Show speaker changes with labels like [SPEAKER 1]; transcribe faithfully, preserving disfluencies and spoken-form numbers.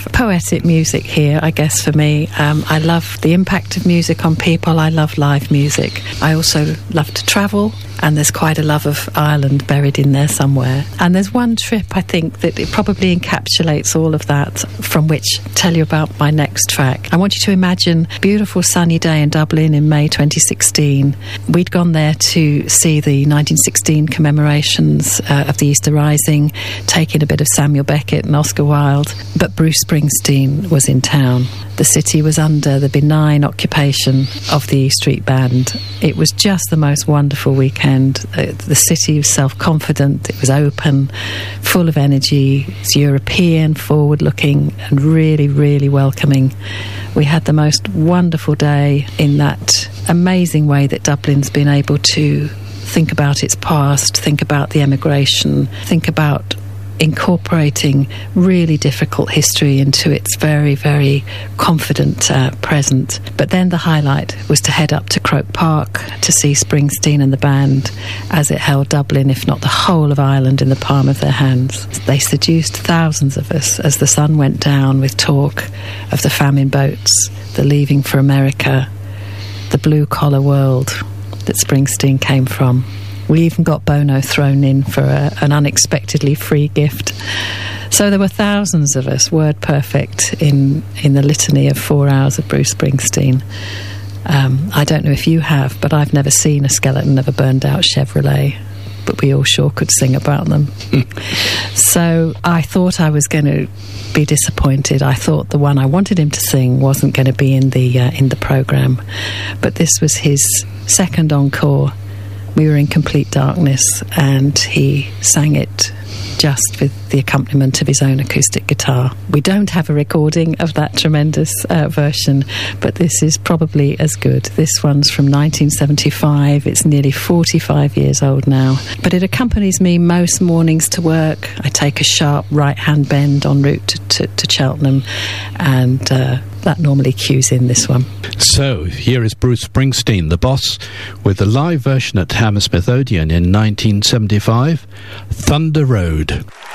[SPEAKER 1] poetic music here, I guess, for me. Um, I love the impact of music on people. I love live music. I also love to travel, and there's quite a love of Ireland buried in there somewhere. And there's one trip, I think, that it probably encapsulates all of that, from which I tell you about my next track. I want you to imagine a beautiful sunny day in Dublin in May twenty sixteen. We'd gone there to see the nineteen sixteen commemorations uh, of the Easter Rising, taking a bit of Samuel Beckett and Oscar Wilde, but Bruce Springsteen was in town. The city was under the benign occupation of the E Street Band. It was just the most wonderful weekend. Uh, the city was self-confident, it was open, full of energy, it was European, forward-looking and really, really welcoming. We had the most wonderful day in that amazing way that Dublin's been able to think about its past, think about the emigration, think about incorporating really difficult history into its very, very confident uh, present. But then the highlight was to head up to Croke Park to see Springsteen and the band as it held Dublin, if not the whole of Ireland, in the palm of their hands. They seduced thousands of us as the sun went down with talk of the famine boats, the leaving for America, the blue-collar world that Springsteen came from. We even got Bono thrown in for a, an unexpectedly free gift. So there were thousands of us, word perfect, in, in the litany of four hours of Bruce Springsteen. Um, I don't know if you have, but I've never seen a skeleton of a burned-out Chevrolet, but we all sure could sing about them. So I thought I was going to be disappointed. I thought the one I wanted him to sing wasn't going to be in the uh, in the programme, but this was his second encore. We were in complete darkness, and he sang it just with the accompaniment of his own acoustic guitar. We don't have a recording of that tremendous uh, version, but this is probably as good. This one's from nineteen seventy-five. It's nearly forty-five years old now, but it accompanies me most mornings to work. I take a sharp right-hand bend en route to, to, to Cheltenham, and uh, that normally cues in this one.
[SPEAKER 2] So, here is Bruce Springsteen, the boss, with the live version at Hammersmith Odeon in nineteen seventy-five, Thunder Road.